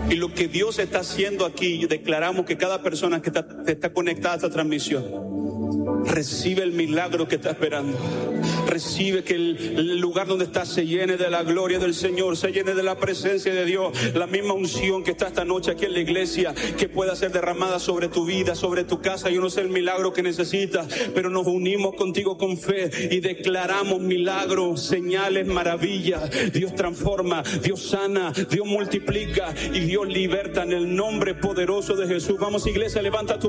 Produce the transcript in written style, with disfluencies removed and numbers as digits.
Y lo que Dios está haciendo aquí, declaramos que cada persona que está conectada a esta transmisión recibe el milagro que está esperando. Recibe que el lugar donde está se llene de la gloria del Señor, se llene de la presencia de Dios. La misma unción que está esta noche aquí en la iglesia, que pueda ser derramada sobre tu vida, sobre tu casa. Yo no sé el milagro que necesitas, pero nos unimos contigo con fe y declaramos milagros, señales, maravillas. Dios transforma, Dios sana, Dios multiplica y Dios liberta en el nombre poderoso de Jesús. Vamos, iglesia, levanta tu